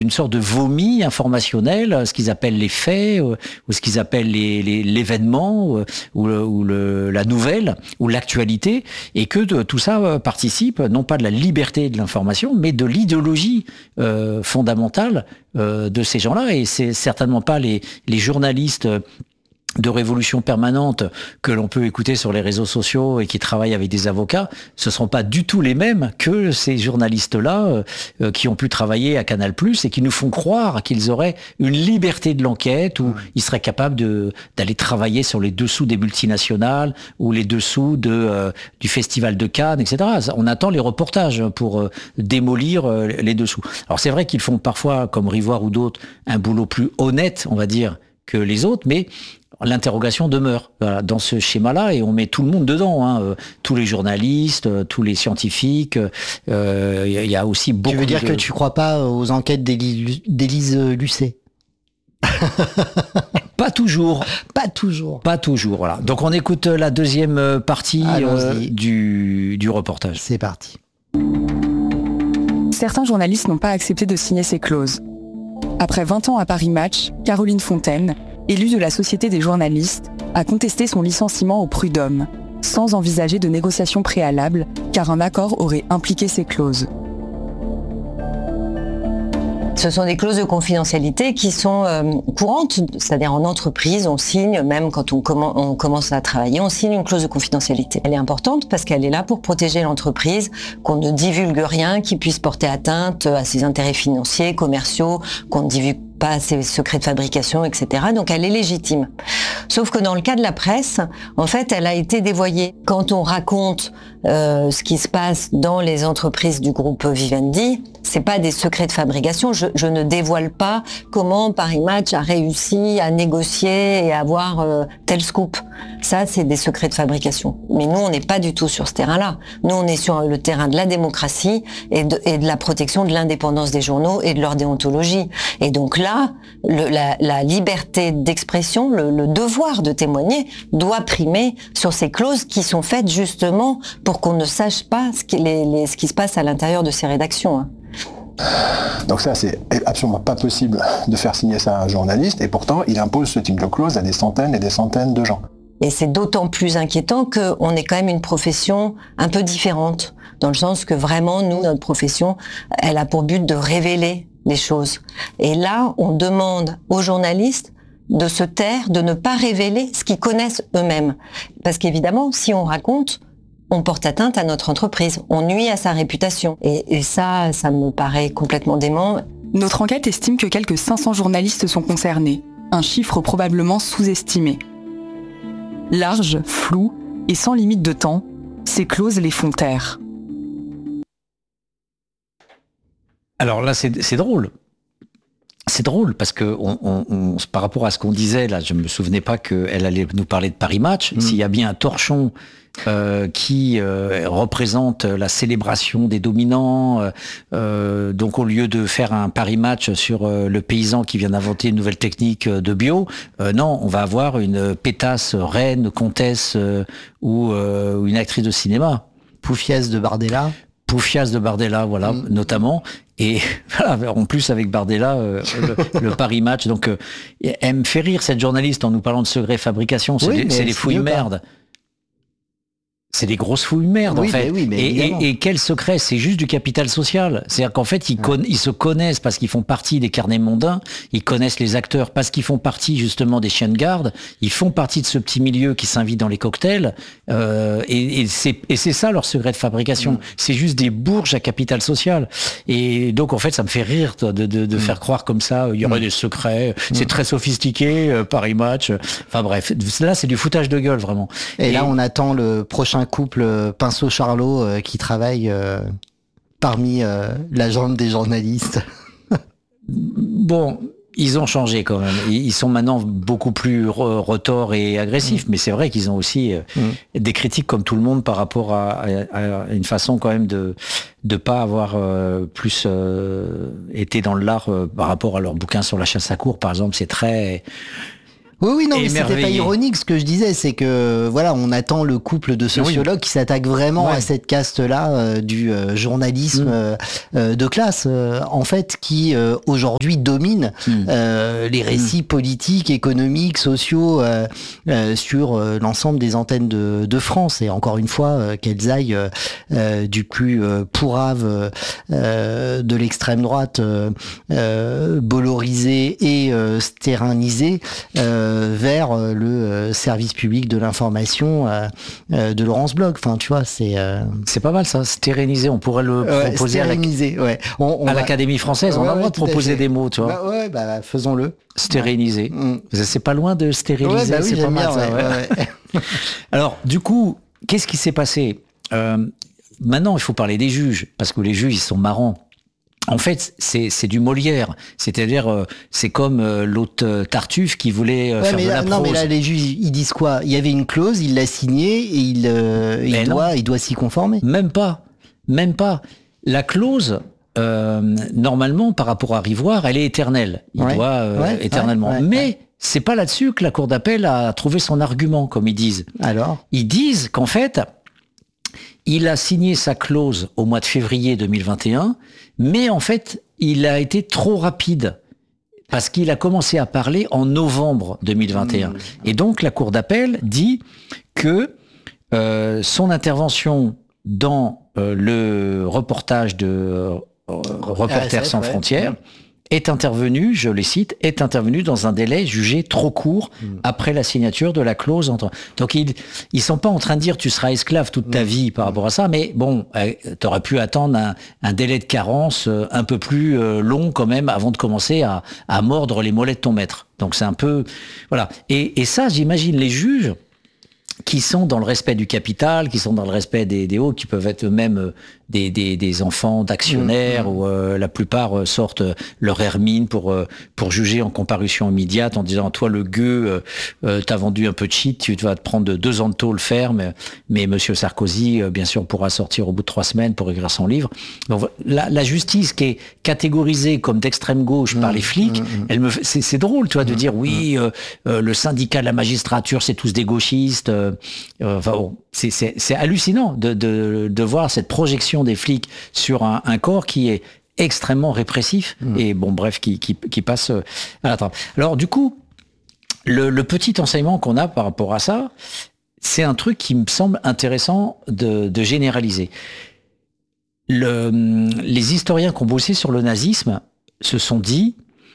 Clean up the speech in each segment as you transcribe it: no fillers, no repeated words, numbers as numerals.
une sorte de vomi informationnel, ce qu'ils appellent les faits, ou ce qu'ils appellent l'événement, ou la nouvelle, ou l'actualité, et que tout ça participe non pas de la liberté de l'information, mais de l'idéologie fondamentale de ces gens-là. Et c'est certainement pas les journalistes de révolution permanente que l'on peut écouter sur les réseaux sociaux et qui travaillent avec des avocats, ce ne seront pas du tout les mêmes que ces journalistes-là qui ont pu travailler à Canal+, et qui nous font croire qu'ils auraient une liberté de l'enquête, où ils seraient capables d'aller travailler sur les dessous des multinationales ou les dessous du Festival de Cannes, etc. On attend les reportages pour démolir les dessous. Alors c'est vrai qu'ils font parfois, comme Rivoire ou d'autres, un boulot plus honnête, on va dire, que les autres, mais l'interrogation demeure dans ce schéma-là, et on met tout le monde dedans, tous les journalistes, tous les scientifiques. Il y a aussi beaucoup. Tu veux dire que tu crois pas aux enquêtes d'Élise Lucet? Pas toujours. Pas toujours. Pas toujours, voilà. Donc on écoute la deuxième partie du reportage. C'est parti. Certains journalistes n'ont pas accepté de signer ces clauses. Après 20 ans à Paris Match, Caroline Fontaine, élue de la Société des journalistes, a contesté son licenciement au prud'homme, sans envisager de négociation préalable, car un accord aurait impliqué ces clauses. Ce sont des clauses de confidentialité qui sont courantes, c'est-à-dire en entreprise, on signe, même quand on commence à travailler, on signe une clause de confidentialité. Elle est importante parce qu'elle est là pour protéger l'entreprise, qu'on ne divulgue rien qui puisse porter atteinte à ses intérêts financiers, commerciaux, qu'on ne divulgue pas ses secrets de fabrication, etc. Donc elle est légitime. Sauf que dans le cas de la presse, en fait, elle a été dévoyée. Quand on raconte ce qui se passe dans les entreprises du groupe Vivendi, c'est pas des secrets de fabrication. Je ne dévoile pas comment Paris Match a réussi à négocier et à avoir tel scoop. Ça, c'est des secrets de fabrication. Mais nous, on n'est pas du tout sur ce terrain-là. Nous, on est sur le terrain de la démocratie et de la protection de l'indépendance des journaux et de leur déontologie. Et donc là, la liberté d'expression, le devoir de témoigner doit primer sur ces clauses qui sont faites justement pour qu'on ne sache pas ce qui se passe à l'intérieur de ces rédactions. Donc ça, c'est absolument pas possible de faire signer ça à un journaliste, et pourtant, il impose ce type de clause à des centaines et des centaines de gens. Et c'est d'autant plus inquiétant qu'on est quand même une profession un peu différente, dans le sens que vraiment, nous, notre profession, elle a pour but de révéler les choses. Et là, on demande aux journalistes de se taire, de ne pas révéler ce qu'ils connaissent eux-mêmes. Parce qu'évidemment, si on raconte, on porte atteinte à notre entreprise, on nuit à sa réputation. Et ça me paraît complètement dément. Notre enquête estime que quelques 500 journalistes sont concernés, un chiffre probablement sous-estimé. Large, flou et sans limite de temps, ces clauses les font taire. Alors là, c'est drôle. C'est drôle parce que par rapport à ce qu'on disait, là, je me souvenais pas qu'elle allait nous parler de Paris Match. S'il y a bien un torchon qui représente la célébration des dominants, donc au lieu de faire un Paris Match sur le paysan qui vient d'inventer une nouvelle technique de bio, non, on va avoir une pétasse reine, comtesse ou une actrice de cinéma. Poufias de Bardella, voilà, notamment. Et voilà, en plus avec Bardella, le Paris Match. Donc, elle me fait rire, cette journaliste, en nous parlant de secret fabrication. C'est des fouilles merde. C'est des grosses fouilles merde, en fait. Et quel secret? C'est juste du capital social. C'est-à-dire qu'en fait, ils se connaissent parce qu'ils font partie des carnets mondains. Ils connaissent les acteurs parce qu'ils font partie, justement, des chiens de garde. Ils font partie de ce petit milieu qui s'invite dans les cocktails. Et c'est ça, leur secret de fabrication. C'est juste des bourges à capital social. Et donc, en fait, ça me fait rire de faire croire comme ça, il y aurait des secrets. C'est très sophistiqué, Paris Match. Enfin, bref. Là, c'est du foutage de gueule, vraiment. Et là, on attend le prochain couple Pinceau-Charlot qui travaille parmi la jambe des journalistes. Bon, ils ont changé quand même. Ils sont maintenant beaucoup plus retors et agressifs, mais c'est vrai qu'ils ont aussi des critiques comme tout le monde par rapport à une façon quand même de pas avoir plus été dans l'art par rapport à leur bouquin sur la chasse à courre, par exemple. C'est très... Oui, non, mais c'était pas ironique. Ce que je disais, c'est que voilà, on attend le couple de sociologues qui s'attaquent vraiment à cette caste-là du journalisme de classe, en fait, qui aujourd'hui domine les récits politiques, économiques, sociaux sur l'ensemble des antennes de France. Et encore une fois, qu'elles aillent du plus pourrave de l'extrême droite, bollorisé et stérénisé, vers le service public de l'information de Laurence Bloch. Enfin, tu vois, c'est pas mal ça, stéréniser. On pourrait le proposer à l'Académie française. On a le droit de proposer des mots, tu vois. Faisons-le. Stéréniser. C'est pas loin de stériliser. C'est pas mal ça. Alors, du coup, qu'est-ce qui s'est passé? Maintenant, il faut parler des juges, parce que les juges, ils sont marrants. En fait, c'est du Molière, c'est-à-dire c'est comme l'hôte Tartuffe qui voulait faire de la prose. Non, mais là, les juges, ils disent quoi? Il y avait une clause, il l'a signée et il doit s'y conformer. Même pas. La clause, normalement, par rapport à Rivoire, elle est éternelle. Il doit éternellement. Mais c'est pas là-dessus que la cour d'appel a trouvé son argument, comme ils disent. Alors? Ils disent qu'en fait, il a signé sa clause au mois de février 2021, mais en fait, il a été trop rapide parce qu'il a commencé à parler en novembre 2021. Et donc, la cour d'appel dit que son intervention dans le reportage de Reporters sans frontières est intervenu, je les cite, est intervenu dans un délai jugé trop court après la signature de la clause. Donc ils sont pas en train de dire tu seras esclave toute ta vie par rapport à ça, mais bon, t'aurais pu attendre un délai de carence un peu plus long quand même avant de commencer à mordre les mollets de ton maître. Donc c'est un peu... Voilà. Et ça, j'imagine les juges qui sont dans le respect du capital, qui sont dans le respect des hauts, qui peuvent être eux-mêmes des enfants d'actionnaires, où la plupart sortent leur hermine pour juger en comparution immédiate en disant toi le gueux, t'as vendu un peu de shit, tu vas te prendre 2 ans de tôle ferme, mais monsieur Sarkozy bien sûr pourra sortir au bout de 3 semaines pour écrire son livre. Donc la justice qui est catégorisée comme d'extrême gauche par les flics, c'est drôle, tu vois, de dire oui, le syndicat de la magistrature c'est tous des gauchistes. Enfin bon, c'est hallucinant de voir cette projection des flics sur un corps qui est extrêmement répressif et bon bref qui passe à la trappe. Alors du coup, le petit enseignement qu'on a par rapport à ça, c'est un truc qui me semble intéressant de généraliser. Les historiens qui ont bossé sur le nazisme se sont dit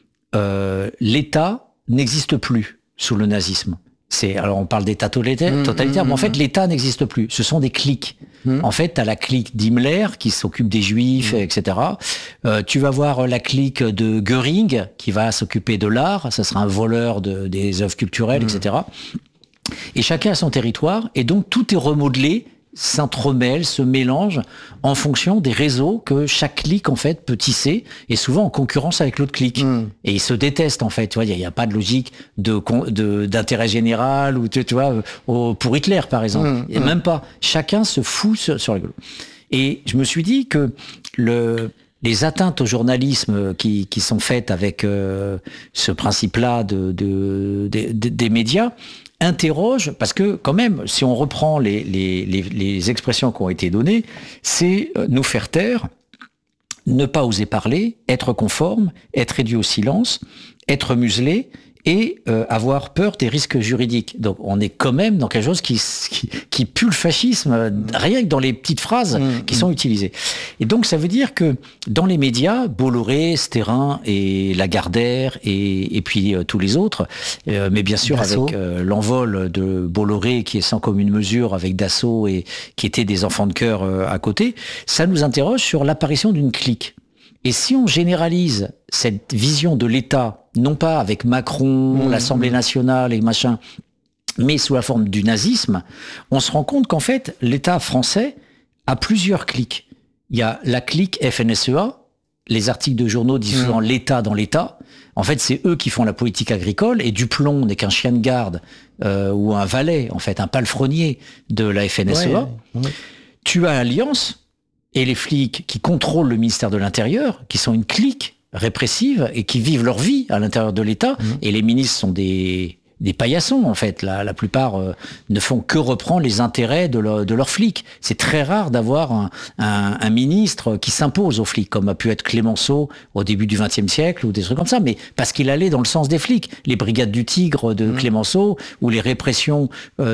l'État n'existe plus sous le nazisme. Alors on parle d'État totalitaire, mais en fait l'État n'existe plus. Ce sont des cliques. En fait, t'as la clique d'Himmler qui s'occupe des Juifs, etc. Tu vas voir la clique de Göring qui va s'occuper de l'art. Ça sera un voleur des œuvres culturelles, etc. Et chacun a son territoire, et donc tout est remodelé, s'entremêle, se mélange en fonction des réseaux que chaque clique en fait peut tisser, et souvent en concurrence avec l'autre clique. Et ils se détestent en fait. Tu vois, il y a pas de logique d'intérêt général ou tu vois pour Hitler par exemple. Et même pas. Chacun se fout sur la gueule. Et je me suis dit que les atteintes au journalisme qui sont faites avec ce principe-là des médias interroge, parce que quand même, si on reprend les expressions qui ont été données, c'est nous faire taire, ne pas oser parler, être conforme, être réduit au silence, être muselé et avoir peur des risques juridiques. Donc on est quand même dans quelque chose qui pue le fascisme, rien que dans les petites phrases qui sont utilisées. Et donc ça veut dire que dans les médias, Bolloré, Stérin et Lagardère et puis tous les autres, mais bien sûr Dassault, avec l'envol de Bolloré qui est sans commune mesure avec Dassault et qui étaient des enfants de cœur à côté, ça nous interroge sur l'apparition d'une clique. Et si on généralise cette vision de l'État, non pas avec Macron, l'Assemblée nationale et machin, mais sous la forme du nazisme, on se rend compte qu'en fait, l'État français a plusieurs cliques. Il y a la clique FNSEA, les articles de journaux disent souvent l'État dans l'État. En fait, c'est eux qui font la politique agricole, et Duplon n'est qu'un chien de garde ou un valet, en fait, un palefrenier de la FNSEA. Tu as Alliance, et les flics qui contrôlent le ministère de l'Intérieur, qui sont une clique répressive et qui vivent leur vie à l'intérieur de l'État, et les ministres sont des des paillassons en fait. La plupart ne font que reprendre les intérêts de leurs flics. C'est très rare d'avoir un ministre qui s'impose aux flics, comme a pu être Clémenceau au début du XXe siècle ou des trucs comme ça, mais parce qu'il allait dans le sens des flics. Les brigades du Tigre de Clémenceau ou les répressions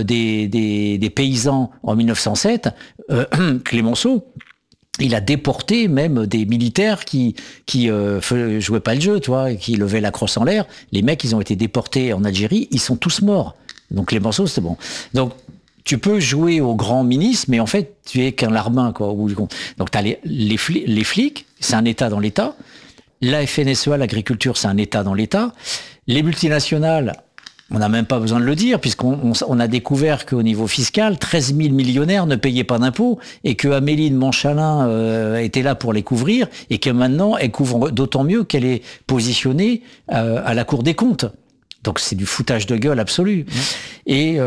des paysans en 1907, Clémenceau, il a déporté même des militaires qui jouaient pas le jeu, tu vois, qui levaient la crosse en l'air. Les mecs, ils ont été déportés en Algérie, ils sont tous morts. Donc Clémenceau, c'est bon. Donc tu peux jouer au grand ministre, mais en fait, tu es qu'un larbin, quoi, au bout du compte. Donc tu as les flics, c'est un État dans l'État. La FNSEA, l'agriculture, c'est un État dans l'État. Les multinationales, on n'a même pas besoin de le dire, puisqu'on a découvert qu'au niveau fiscal, 13 000 millionnaires ne payaient pas d'impôts, et que Amélie de Montchalin était là pour les couvrir, et que maintenant, elle couvre d'autant mieux qu'elle est positionnée à la Cour des comptes. Donc c'est du foutage de gueule absolu. Et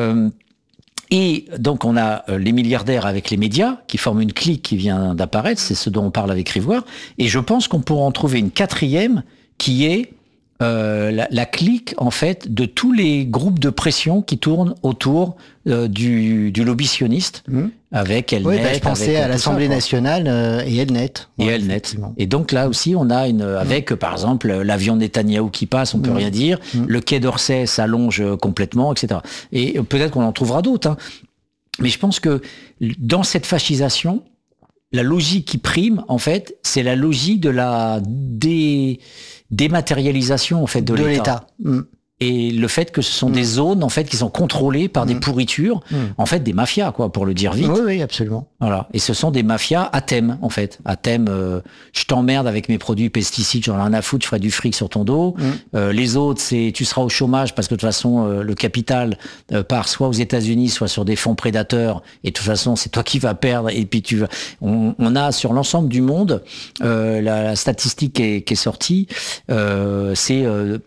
donc on a les milliardaires avec les médias, qui forment une clique qui vient d'apparaître, c'est ce dont on parle avec Rivoire, et je pense qu'on pourra en trouver une quatrième, qui est la clique en fait de tous les groupes de pression qui tournent autour du lobby sioniste avec Elnet. Oui, je pensais à l'Assemblée nationale et Elnet. Et Elnet. Et donc là aussi on a avec par exemple l'avion Netanyahou qui passe, on peut rien dire, le quai d'Orsay s'allonge complètement, etc. Et peut-être qu'on en trouvera d'autres. Hein. Mais je pense que dans cette fascisation, la logique qui prime, en fait, c'est la logique de la dématérialisation en fait de l'État. Et le fait que ce sont des zones en fait qui sont contrôlées par des pourritures, en fait des mafias, quoi, pour le dire vite. Oui, absolument. Voilà. Et ce sont des mafias à thème, en fait. À thème, je t'emmerde avec mes produits pesticides, j'en ai rien à foutre, je ferai du fric sur ton dos. Les autres, c'est tu seras au chômage parce que de toute façon, le capital part soit aux États-Unis, soit sur des fonds prédateurs. Et de toute façon, c'est toi qui vas perdre. Et puis on a sur l'ensemble du monde, la statistique qui est sortie, c'est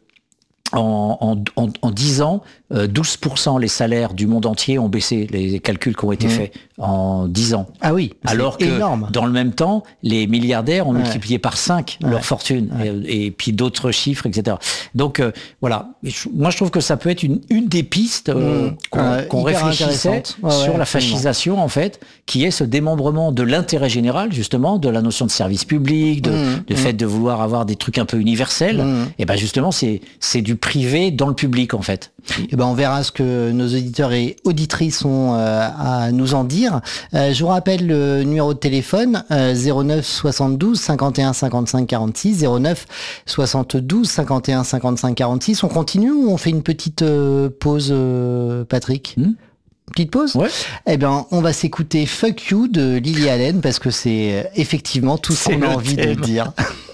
en 10 ans, 12% les salaires du monde entier ont baissé, les calculs qui ont été faits en 10 ans. Ah oui, alors que énorme. Dans le même temps, les milliardaires ont multiplié par 5 leur fortune, et puis d'autres chiffres, etc. Donc voilà, moi je trouve que ça peut être une des pistes qu'on réfléchissait sur la fascisation, en fait, qui est ce démembrement de l'intérêt général, justement, de la notion de service public, de fait de vouloir avoir des trucs un peu universels. Et ben justement, c'est du privé dans le public, en fait. Et ben on verra ce que nos auditeurs et auditrices ont à nous en dire. Je vous rappelle le numéro de téléphone 09 72 51 55 46, 09 72 51 55 46. On continue ou on fait une petite pause, Patrick? Petite pause? Ouais. Eh bien, on va s'écouter Fuck You de Lily Allen parce que c'est effectivement tout ce qu'on a envie de dire.